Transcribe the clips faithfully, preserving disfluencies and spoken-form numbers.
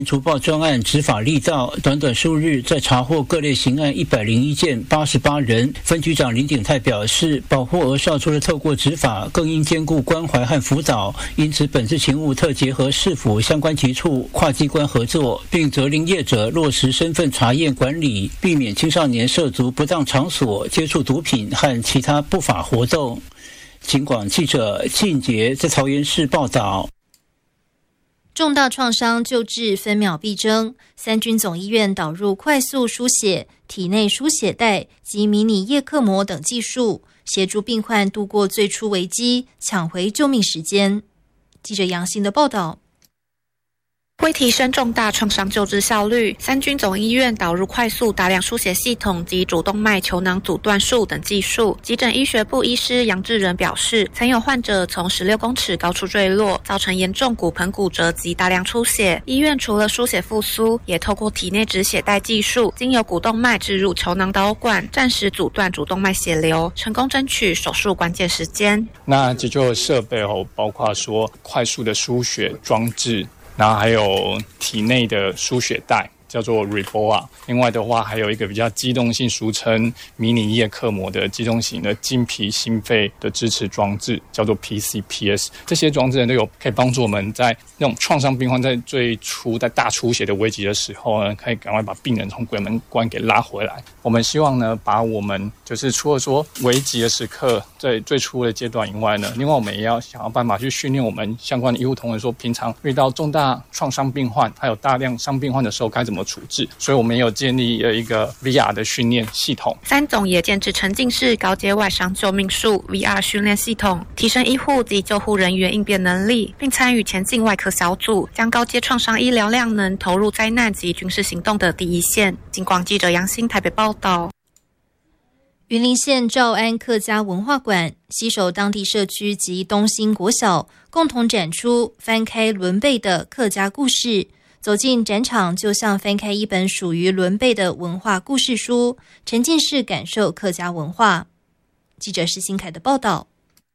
除暴专案执法力道，短短数日在查获各类刑案一百零一件，八十八人。分局长林鼎泰表示，保护儿少除了透过执法，更应兼顾关怀和辅导，因此本次勤务特结合市府相关局处跨机关合作，并责令业者落实身份查验管理，避免青少年涉足不当场所接触毒品和其他不法活动。警广记者靳杰在桃园市报道。 重大创伤救治分秒必争，三军总医院导入快速输血、体内输血带及迷你叶克膜等技术，协助病患度过最初危机，抢回救命时间。记者杨欣的报道。 为提升重大创伤救治效率，三军总医院导入快速大量输血系统及主动脉球囊阻断术等技术。急诊医学部医师杨志仁表示，曾有患者从十六公尺高处坠落，造成严重骨盆骨折及大量出血。医院除了输血复苏，也透过体内止血带技术，经由股动脉置入球囊导管，暂时阻断主动脉血流，成功争取手术关键时间。 那这就设备哦，包括说快速的输血装置，然后还有体内的输血带，叫做 Reboa。另外的话，还有一个比较机动性，俗称迷你叶克膜的机动型的经皮心肺的支持装置，叫做 P C P S。这些装置呢，都有可以帮助我们在那种创伤病患在最初在大出血的危急的时候呢，可以赶快把病人从鬼门关给拉回来。我们希望呢，把我们就是除了说危急的时刻在最初的阶段以外呢，另外我们也要想要办法去训练我们相关的医护同仁，说平常遇到重大创伤病患还有大量伤病患的时候该怎么处置。所以我们也有建立了一个 V R 的训练系统。 三总也建置沉浸式高阶外伤救命术 V R 训练系统，提升医护及救护人员应变能力，并参与前进外科小组，将高阶创伤医疗量能投入灾难及军事行动的第一线。警广记者杨欣台北报道。 云林县诏安客家文化馆携手当地社区及东兴国小，共同展出翻开轮背的客家故事。走进展场，就像翻开一本属于轮背的文化故事书，沉浸式感受客家文化。记者施新凯的报道。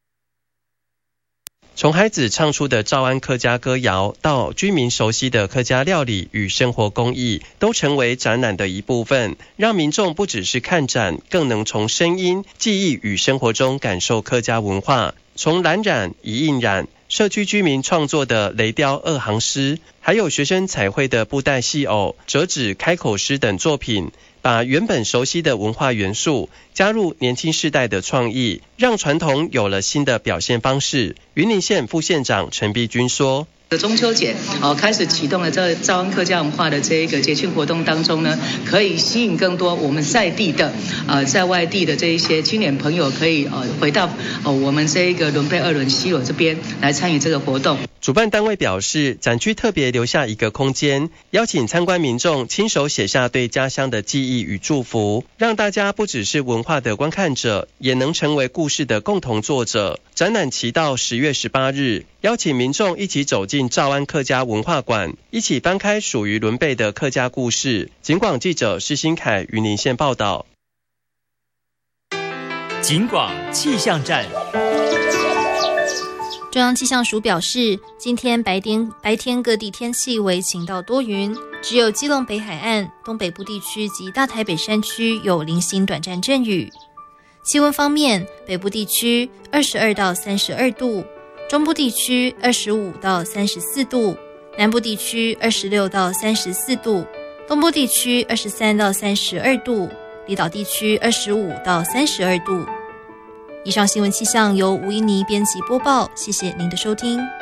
从孩子唱出的诏安客家歌谣，到居民熟悉的客家料理与生活工艺，都成为展览的一部分，让民众不只是看展，更能从声音、记忆与生活中感受客家文化。从蓝染、一印染，社区居民创作的雷雕二行诗，还有学生彩绘的布袋戏偶、折纸开口诗等作品，把原本熟悉的文化元素加入年轻世代的创意，让传统有了新的表现方式。云林县副县长陈碧君说， 中秋节哦，开始启动了这诏安客家文化的这一个节庆活动当中呢，可以吸引更多我们在地的呃在外地的这一些青年朋友，可以呃回到呃我们这一个伦贝二仑西螺这边来参与这个活动。 主办单位表示，展区特别留下一个空间，邀请参观民众亲手写下对家乡的记忆与祝福，让大家不只是文化的观看者，也能成为故事的共同作者。展览期到十月十八日，邀请民众一起走进诏安客家文化馆，一起翻开属于伦贝的客家故事。警广记者施新凯云林县报道。 警广气象站。 中央气象署表示，今天白天白天各地天气为晴到多云，只有基隆北海岸、东北部地区及大台北山区有零星短暂阵雨。气温方面，北部地区二十二到三十二度，中部地区二十五到三十四度，南部地区二十六到三十四度，东部地区二十三到三十二度，离岛地区二十五到三十二度。以上新闻气象由吴依妮编辑播报，谢谢您的收听。